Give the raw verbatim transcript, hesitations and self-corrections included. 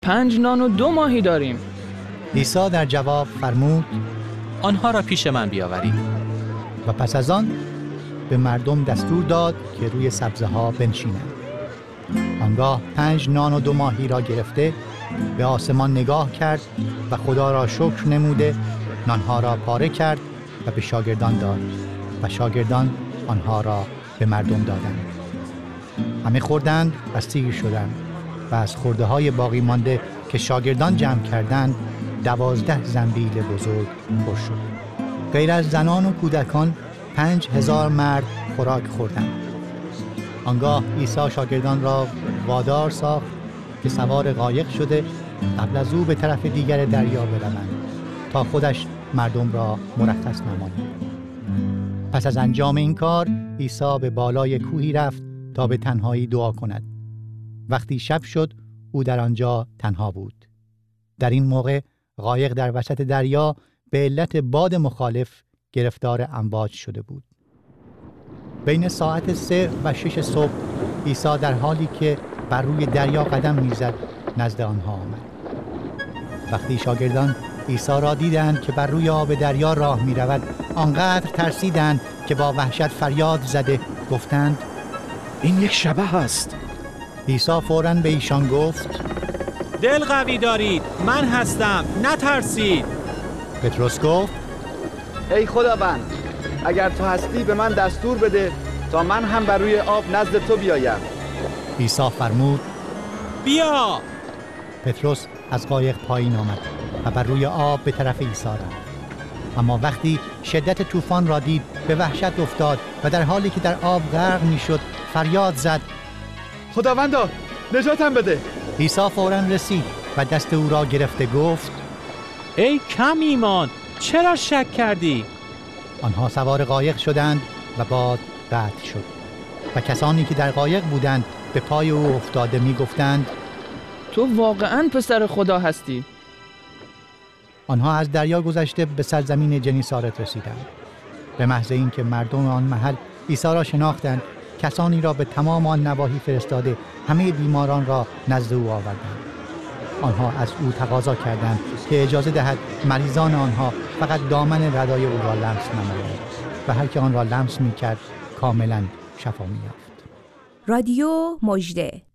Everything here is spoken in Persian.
پنج نان و دو ماهی داریم. عیسی در جواب فرمود آنها را پیش من بیاورید. و پس از آن به مردم دستور داد که روی سبزه ها بنشینند. آنگاه پنج نان و دو ماهی را گرفته به آسمان نگاه کرد و خدا را شکر نموده نانها را پاره کرد و به شاگردان داد و شاگردان آنها را به مردم دادند. همه خوردند و سیر شدند و از خورده های باقی مانده که شاگردان جمع کردند دوازده زنبیل بزرگ پر شد. غیر از زنان و کودکان پنج هزار مرد خوراک خوردند. آنگاه عیسی شاگردان را وادار ساخت که سوار قایق شده قبل از او به طرف دیگر دریا بروند تا خودش مردم را مرخص نماند. پس از انجام این کار عیسی به بالای کوهی رفت تا به تنهایی دعا کند. وقتی شب شد او در آنجا تنها بود. در این موقع قایق در وسط دریا به علت باد مخالف گرفتار امواج شده بود. بین ساعت سه و شش صبح عیسی در حالی که بر روی دریا قدم می‌زد نزد آنها آمد. وقتی شاگردان عیسی را دیدند که بر روی آب دریا راه می‌رود، آنقدر ترسیدند که با وحشت فریاد زده گفتند این یک شبح است. عیسی فوراً به ایشان گفت دل قوی دارید، من هستم، نترسید. پتروس گفت ای خداوند، اگر تو هستی به من دستور بده تا من هم بر روی آب نزد تو بیایم. عیسی فرمود بیا. پتروس از قایق پایین آمد و بر روی آب به طرف عیسی رفت. اما وقتی شدت طوفان را دید به وحشت افتاد و در حالی که در آب غرق میشد فریاد زد خداوندا نجاتم بده. عیسی فوراً رسید و دست او را گرفته گفت ای کم ایمان، چرا شک کردی؟ آنها سوار قایق شدند و باد قطع شد و کسانی که در قایق بودند به پای او افتاده می گفتند تو واقعاً پسر خدا هستی. آنها از دریا گذشته به سرزمین جنیسارت رسیدند. به محض اینکه مردم آن محل عیسی را شناختند، کسانی را به تمام آن نواحی فرستاده همه بیماران را نزد او آوردند. آنها از او تقاضا کردند که اجازه دهد مریضان آنها فقط دامن ردای او را لمس نمایند و هر که آن را لمس می‌کرد کاملاً شفا می‌یافت. رادیو مژده